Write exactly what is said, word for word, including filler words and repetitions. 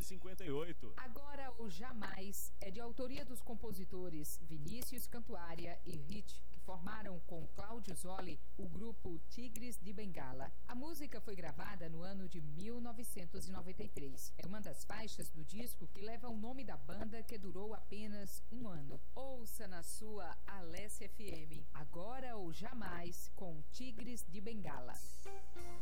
cinquenta e oito. Agora ou Jamais é de autoria dos compositores Vinícius Cantuária e Hit, que formaram com Cláudio Zoli o grupo Tigres de Bengala. A música foi gravada no ano de mil novecentos e noventa e três. É uma das faixas do disco que leva o nome da banda, que durou apenas um ano. Ouça na sua Alessia F M, Agora ou Jamais, com Tigres de Bengala.